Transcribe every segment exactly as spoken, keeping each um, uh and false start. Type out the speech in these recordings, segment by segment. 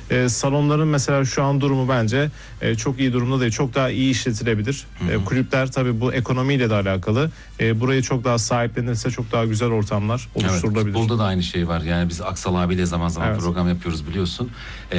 E, salonların mesela şu an durumu bence e, çok iyi durumda değil. Çok daha iyi işletilebilir. E, kulüpler tabii bu ekonomiyle de alakalı. E, burayı çok daha sahiplenirse çok daha güzel ortamlar oluşturulabilir. Evet, futbolda da aynı şey var. Yani biz Aksal abiyle zaman zaman evet. program yapıyoruz biliyorsun.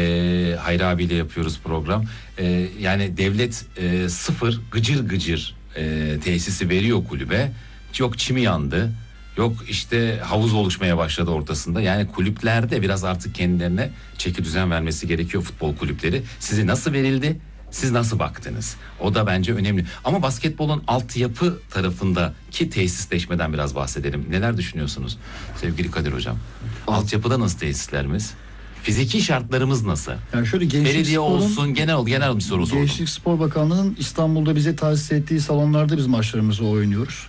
E, Hayri abiyle yapıyoruz program. E, yani devlet e, sıfır gıcır gıcır e, tesisi veriyor kulübe. Yok çimi yandı. Yok işte havuz oluşmaya başladı ortasında. Yani kulüplerde biraz artık kendilerine çeki düzen vermesi gerekiyor futbol kulüpleri. Size nasıl verildi? Siz nasıl baktınız? O da bence önemli. Ama basketbolun altyapı tarafındaki tesisleşmeden biraz bahsedelim. Neler düşünüyorsunuz sevgili Kadir Hocam? Altyapıda nasıl tesislerimiz? Fiziki şartlarımız nasıl? Yani şöyle Gençlik Belediye Spor'un, olsun, genel genel bir soru sordum. Gençlik Spor Bakanlığı'nın İstanbul'da bize tahsis ettiği salonlarda biz maçlarımızı oynuyoruz.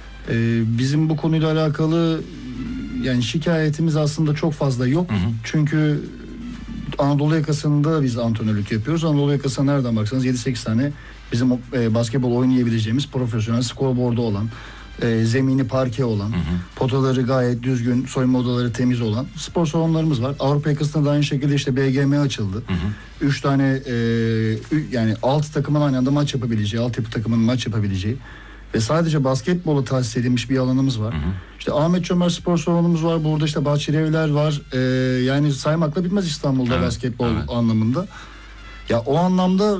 Ee, bizim bu konuyla alakalı yani şikayetimiz aslında çok fazla yok. Hı hı. Çünkü Anadolu yakasında biz antrenörlük yapıyoruz. Anadolu yakasında nereden baksanız yedi sekiz tane bizim e, basketbol oynayabileceğimiz profesyonel skorboardu olan, e, zemini parke olan, hı hı. potaları gayet düzgün, soyunma odaları temiz olan spor salonlarımız var. Avrupa yakasında da aynı şekilde işte B G M açıldı. Hı hı. Üç tane e, yani altı takımın aynı anda maç yapabileceği, altyapı takımının maç yapabileceği ve sadece basketbola tahsis edilmiş bir alanımız var. Hı hı. İşte Ahmet Çömer Spor Salonu'muz var. Burada işte Bahçeli Evler var. Ee, yani saymakla bitmez İstanbul'da evet, basketbol evet. anlamında. Ya o anlamda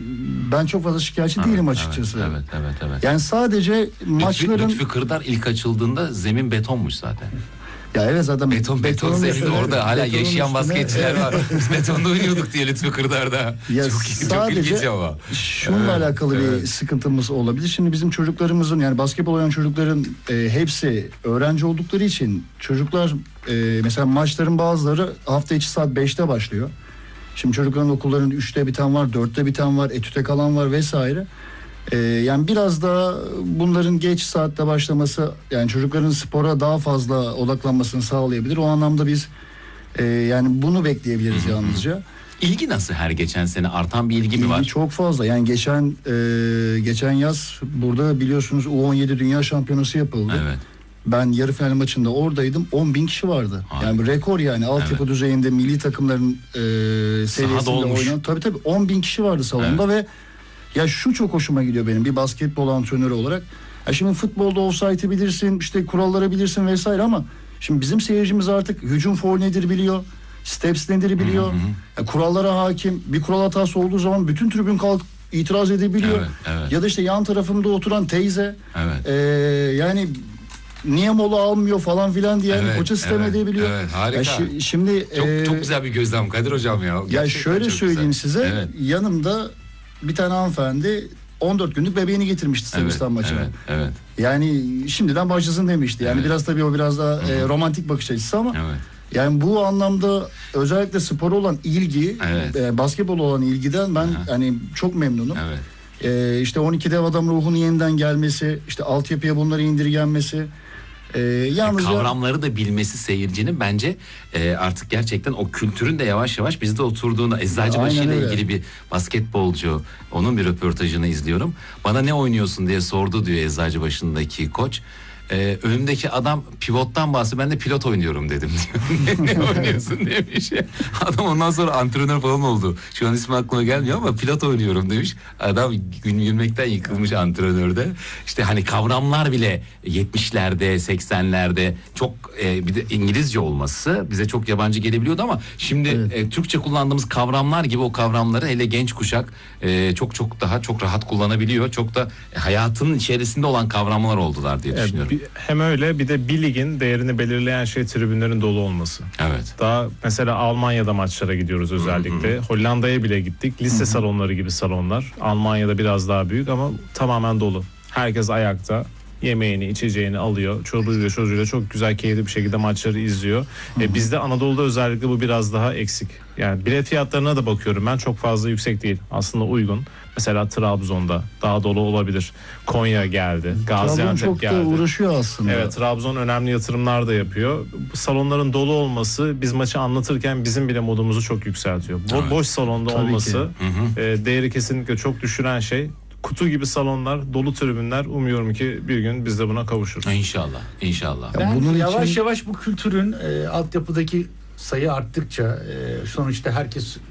ben çok fazla şikayetçi evet, değilim açıkçası. Evet, evet, evet, evet. Yani sadece Lütfü, maçların... Lütfü Kırdar ilk açıldığında zemin betonmuş zaten. Ya evet zaten beton beton zemin orada hala yaşayan üstüne, basketçiler var. Biz betonda oynuyorduk diye Lütfü Kırdar'da. Ya çok, sadece çok ama. şununla evet, alakalı evet. bir sıkıntımız olabilir. Şimdi bizim çocuklarımızın yani basketbol oynayan çocukların e, hepsi öğrenci oldukları için çocuklar e, mesela maçların bazıları hafta içi saat beşte başlıyor. Şimdi çocukların okulların üçte biten var, dörtte biten var, etüte kalan var vesaire. Ee, yani biraz daha bunların geç saatte başlaması yani çocukların spora daha fazla odaklanmasını sağlayabilir. O anlamda biz e, yani bunu bekleyebiliriz yalnızca. İlgi nasıl her geçen sene artan bir ilgi mi var? İlgi çok fazla. Yani geçen e, geçen yaz burada biliyorsunuz U on yedi Dünya Şampiyonası yapıldı. Evet. Ben yarı final maçında oradaydım. on bin kişi vardı. Harika. Yani rekor yani altyapı evet. düzeyinde milli takımların e, seviyesinde oynayan. Tabii tabii on bin kişi vardı salonda evet. ve ya şu çok hoşuma gidiyor benim bir basketbol antrenörü olarak. Ya şimdi futbolda offside'ı bilirsin, işte kuralları bilirsin vesaire ama şimdi bizim seyircimiz artık hücum faul nedir biliyor, steps nedir biliyor. Hı hı. Ya kurallara hakim. Bir kural hatası olduğu zaman bütün tribün kalkıp itiraz edebiliyor. Evet, evet. Ya da işte yan tarafımda oturan teyze evet. e, yani niye mola almıyor falan filan diye evet, koça sistem evet, edebiliyor. Evet, harika. Ya şi, şimdi çok, e, çok güzel bir gözlem Kadir Hocam ya. Gerçekten ya şöyle söyleyeyim güzel. size evet. yanımda bir tane hanımefendi on dört günlük bebeğini getirmişti Sırbistan evet, maçına. Evet, evet. Yani şimdiden başlasın demişti. Yani evet. biraz tabii o biraz daha e, romantik bakış açısı ama evet. yani bu anlamda özellikle spora olan ilgi, evet. e, basketbol olan ilgiden ben Aha. hani çok memnunum. Evet. E, işte on iki dev adam ruhunun yeniden gelmesi, işte altyapıya bunları indirgenmesi. Ee, yalnızca... Kavramları da bilmesi seyircinin bence e, artık gerçekten o kültürün de yavaş yavaş bizde oturduğunu Eczacıbaşı ile ilgili bir basketbolcu onun bir röportajını izliyorum. Bana ne oynuyorsun diye sordu diyor Eczacıbaşı'ndaki koç. Ee, önümdeki adam pivottan bahsediyor. Ben de pilot oynuyorum dedim diyor. ne, ne oynuyorsun demiş. Adam ondan sonra antrenör falan oldu. Şu an ismi aklıma gelmiyor ama pilot oynuyorum demiş. Adam gün yürümekten yıkılmış antrenörde. İşte hani kavramlar bile yetmişlerde seksenlerde çok e, bir de İngilizce olması bize çok yabancı gelebiliyordu ama şimdi evet. e, Türkçe kullandığımız kavramlar gibi o kavramları hele genç kuşak e, çok çok daha çok rahat kullanabiliyor. Çok da e, hayatının içerisinde olan kavramlar oldular diye evet, düşünüyorum. Hem öyle bir de bir ligin değerini belirleyen şey tribünlerin dolu olması. Evet. Daha mesela Almanya'da maçlara gidiyoruz özellikle. Hı hı. Hollanda'ya bile gittik. Lise hı hı. salonları gibi salonlar. Almanya'da biraz daha büyük ama tamamen dolu. Herkes ayakta. Yemeğini, içeceğini alıyor. Çocuğuyla çocuğuyla çok güzel, keyifli bir şekilde maçları izliyor. E, bizde Anadolu'da özellikle bu biraz daha eksik. Yani bilet fiyatlarına da bakıyorum ben. Çok fazla yüksek değil. Aslında uygun. Mesela Trabzon'da daha dolu olabilir. Konya geldi. Gaziantep çok geldi. Trabzon çok da uğraşıyor aslında. Evet, Trabzon önemli yatırımlar da yapıyor. Bu salonların dolu olması biz maçı anlatırken bizim bile modumuzu çok yükseltiyor. Bo- evet. Boş salonda Tabii olması e, değeri kesinlikle çok düşüren şey. Kutu gibi salonlar, dolu tribünler. Umuyorum ki bir gün biz de buna kavuşuruz. İnşallah, inşallah. Ben bunun yavaş için... yavaş bu kültürün e, altyapıdaki sayı arttıkça e, sonuçta herkes